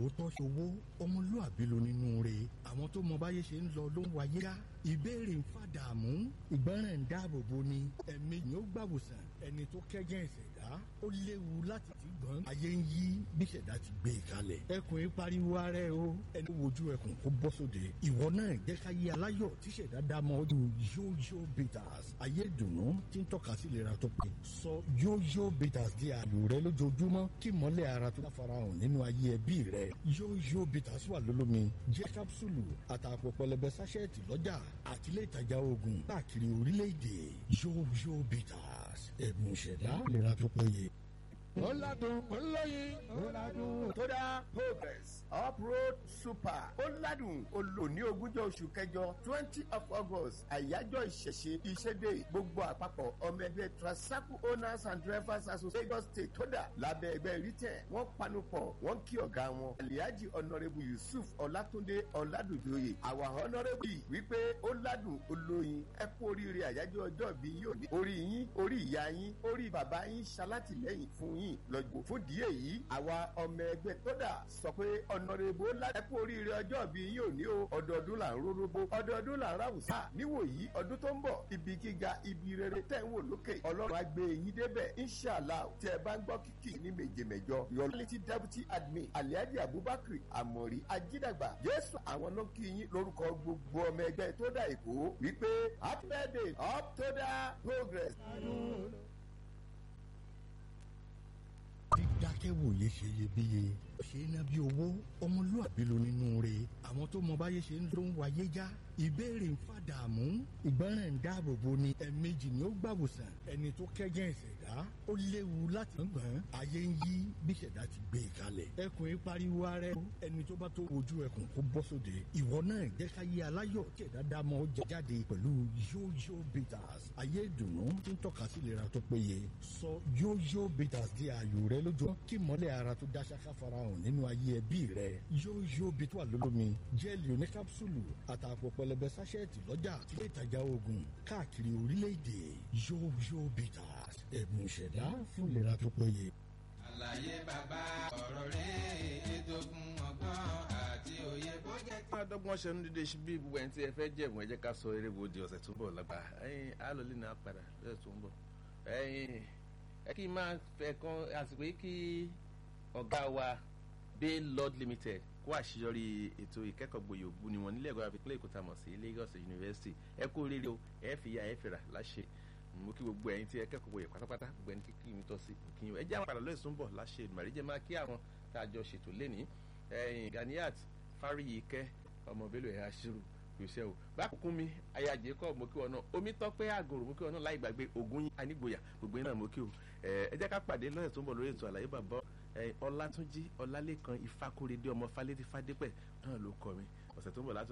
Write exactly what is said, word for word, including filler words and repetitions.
òótọ́ ṣòwò ọmọlúàbí ló nínú rẹ̀ àwọn tó mọ báyé ṣe ń lọ ló ń wáyé ká ìbéèrè ń fàdààmú ìgbọràn ń dáàbò bo ni ẹ̀mí yóò gbàwòsàn ẹni tó kẹ́gẹ́ ìṣẹ̀dá ó léwu láti ti gbọ́n ayé ń yí bí ìṣẹ̀dá ti gbé e kalẹ̀ ẹkùn ń pariwo ara ẹ o ẹni wojú ẹkùn kó bọ́ sóde ìwọ náà jẹ́ ká yé aláyọ̀ tí ìṣẹ̀dá dá mọ́ ọdún yóyó bitters ayé ìdùnnú tí ń tọ́ka sí ìlera tó pé sọ yóyó bitters di àlò rẹ lójoojúmọ́ kí mọ́lẹ̀ ara tó farahàn nínú ayé ẹbí rẹ yóyó bitters wà lólómi jẹ́ kápsúlù àtàpọ̀ pẹlẹbẹ sáṣẹ́ẹ̀tì lọ́jà àtìlẹ́ ìtajà oògùn káàkiri orílẹ̀-èdè yóyó bitters ẹ̀bùn ìṣẹ̀dá ìlera tó péye. Ọ̀làdùn olóyin ọ̀làdùn tó dá progress uproad super ọ̀làdùn olóní ogúnjọ́ oṣù kẹjọ twenty of august àyájọ́ ìṣẹ̀ṣe ìṣẹ́dé gbogbo àpapọ̀ ọmọ ẹgbẹ́ transaco owners and drivers association Lagos state tó dà lábẹ́ ẹgbẹ́ rítẹ̀ wọ́n panupọ̀ wọ́n kí ọ̀gá wọn aliaji honourable yusuf ọlátúndé ọ̀làdùnjoyè àwa honourable wípé ọ̀làdùn olóyin ẹ kú oríire àyájọ́ ọjọ́ bí yóò ní orí yín orí ìyá yín orí bàbá yín ṣalátìlẹ́yìn fún yín lọ́jọ́ fún díẹ̀ yìí àwa ọmọ ẹgbẹ́ tọ́dà sọ pé ọ̀nàrẹ́bù láti kú oríire ọjọ́ bí yín ò ní o ọdọọdún là ń rórógbó ọdọọdún là ń ráwùsà níwò yìí ọdún tó ń bọ̀ ibi gíga ibi rere tẹ̀ ń wò lókè ọlọ́run á gbé yín débẹ̀ inshallah tí ẹ bá ń gbọ́ kíkì ní méjèméjọ yọlẹ́tì deputy admin aliadi abubakar amori ajídàgbà jésù àwọn ló kí yín lórúkọ gbogbo ọmọ ẹgbẹ́ tọ́dà èkó wípé happy birthday up tọ́dà progress. dídákẹ́wòye ṣe iyebíye ṣe é ná bí owó ọmọlúàbí ló nínú rẹ̀ àwọn tó mọ báyé ṣe ń ló ń wáyé já ìbéèrè ń fàdààmú ìgbọràn ń dáàbò bo ni ẹ̀ẹ̀mejì ni ó gbàwòsàn ẹni tó kẹ́gẹ́ ìṣẹ̀dá ó léwu láti gbọ̀n ayé ń yí bí ìṣẹ̀dá ti gbé e kalẹ̀ ẹkùn ń pariwo ara ẹ ẹni tó bá tó wojú ẹkùn kó bọ́ sóde ìwọ náà jẹ́ ká yé aláyọ̀ tí ẹ̀dá dá mọ́ jẹ jáde pẹ̀lú yóyó bitters ayé ìdùnnú tí ń tọ́ka sí ìlera tó péye sọ yóyó bitters di ààyò rẹ lójó kí mọ́lẹ̀ ara tó dá ṣáká farahàn nínú ayé ẹbí rẹ yóyó bitters wà lólómi jẹ́ẹ̀lì oníkápsùlù àtàpọ̀ pẹlẹbẹ sáṣẹ́ẹ̀tì lọ́jà àti ilé ìtajà oògùn káàkiri orílẹ̀-èdè yóyó bitters ẹ̀bùn ìṣẹ̀dá fún ìlera tó péye. àlàyé bàbá ọ̀rọ̀ rẹ̀ ètòkùn ọgbọ́n àti òye bó jẹ́. adọ́gbọ́n ṣe ń dídé bí gbogbo ẹni tí ẹ fẹ́ jẹ̀bùn ẹ jẹ́ ká sọ eré wo di ọ̀sẹ̀ tó ń bọ̀ lágbà ẹ̀yin alọ́lé náà padà lọ́sẹ̀ tó ń bọ̀ ẹ̀yin ẹ kí n máa fẹ́ kan àsìkò yìí kí ọ̀gá wa Bay Lord Limited kó àṣeyọrí ètò ìkẹ́kọ̀ọ́ gboyè ògbó ni wọn nílẹ̀ ẹ̀kọ́ àfikún èkó tá a mọ̀ sí Lagos University ẹ kú oríire o ẹ fi ya ẹ fìrà láṣẹ mo kí gbogbo ẹ̀yin tí ẹ kẹ́kọ̀ọ́ gboyè pátápátá gbogbo ẹni kíkì mi tọ́ sí kí ẹ jẹ́ àwọn padà lóye súnbọ̀ láṣẹ ìdùmàrí jẹ́ máa kí àwọn tá a jọ ṣètò lẹ́ni ẹ̀yìn Ganiat Fáríyìíkẹ́ ọmọ Bello ẹ̀ aṣírù yòṣẹ́ o bákùnkùn mi ayájẹ́ kọ́ mo kí wọn náà omi tọ́pẹ́ àgòrò mo kí wọn náà láì gbàgbé ògùn yín anígboyà gbogbo yín náà mo kí o ẹ jẹ́ ká pàdé lọ́sẹ̀ tó ń bọ̀ lórí ètò àlàyé bàbá Ọlátúnjí Ọlálékan Ifákóredé ọmọ Fálétí Fádépẹ̀ náà ló kọ mi ọ̀sẹ̀ tó ń bọ̀ láti